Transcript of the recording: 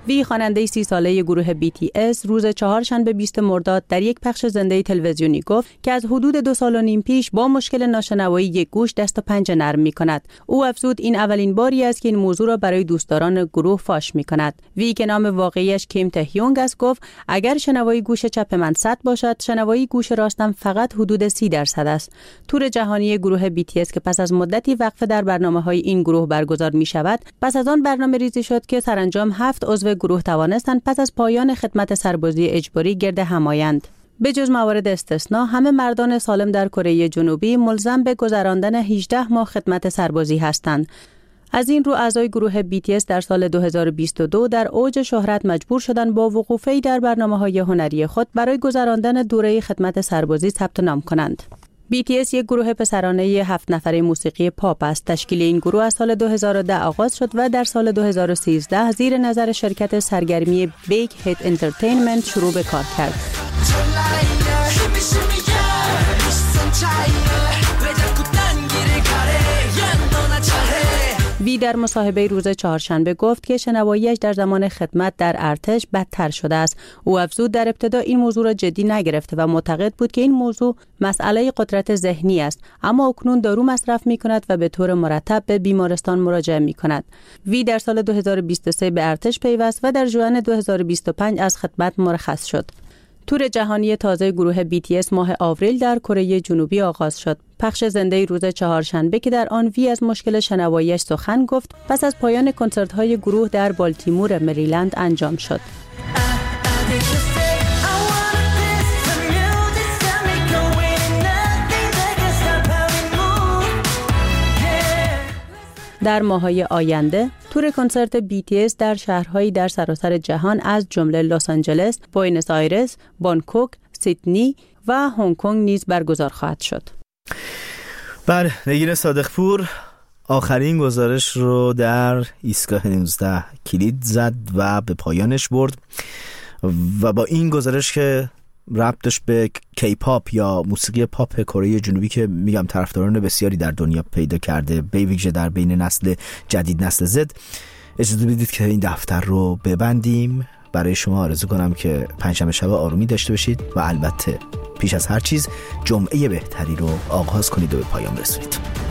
وی خواننده 30 ساله گروه BTS روز چهارشنبه 20 مرداد در یک پخش زنده تلویزیونی گفت که از حدود 2 سال و نیم پیش با مشکل ناشنوایی یک گوش دست و پنجه نرم می‌کند. او افزود این اولین باری است که این موضوع را برای دوستداران گروه فاش می‌کند. وی که نام واقعیش کیم تهیونگ است گفت اگر شنوایی گوش چپ من 100 باشد، شنوایی گوش راستم فقط حدود 30% است. تور جهانی گروه BTS که پس از مدتی وقفه در برنامه‌های این گروه برگزار می‌شود، پس از آن برنامه‌ریزی شد که سرانجام 7 عضو گروه توانستند پس از پایان خدمت سربازی اجباری گرد هم آیند. به جز موارد استثنا، همه مردان سالم در کره جنوبی ملزم به گذراندن 18 ماه خدمت سربازی هستند. از این رو اعضای گروه BTS در سال 2022 در اوج شهرت مجبور شدند با وقوفی در برنامه‌های هنری خود برای گذراندن دوره خدمت سربازی ثبت نام کنند. BTS یک گروه پسرانه 7 نفره موسیقی پاپ است. تشکیل این گروه از سال 2010 آغاز شد و در سال 2013 زیر نظر شرکت سرگرمی بیگ هیت انترتینمنت شروع به کار کرد. وی در مصاحبه روز چهارشنبه گفت که شنواییش در زمان خدمت در ارتش بدتر شده است. او افزود در ابتدا این موضوع را جدی نگرفته و معتقد بود که این موضوع مسئله قدرت ذهنی است، اما اکنون دارو مصرف می کند و به طور مرتب به بیمارستان مراجعه می کند. وی در سال 2023 به ارتش پیوست و در ژوئن 2025 از خدمت مرخص شد. تور جهانی تازه گروه BTS ماه آوریل در کره جنوبی آغاز شد. پخش زنده روز چهارشنبه که در آن وی از مشکل شنواییش سخن گفت، پس از پایان کنسرت‌های گروه در بالتیمور مریلند انجام شد. در ماه‌های آینده تور کنسرت BTS در شهرهایی در سراسر جهان از جمله لس آنجلس، بوئنوس آیرس، بانکوک، سیدنی و هنگ کنگ نیز برگزار خواهد شد. بله، نگین صادقپور آخرین گزارش رو در ایستگاه 19 کلید زد و به پایانش برد و با این گزارش که ربطش به کیپاپ یا موسیقی پاپ کره جنوبی که میگم طرفداران بسیاری در دنیا پیدا کرده، به ویژه در بین نسل جدید، نسل زد، اجازه بدید که این دفتر رو ببندیم. برای شما آرزو کنم که پنجشنبه شب آرومی داشته باشید و البته پیش از هر چیز جمعه بهتری رو آغاز کنید و به پایان رسونید.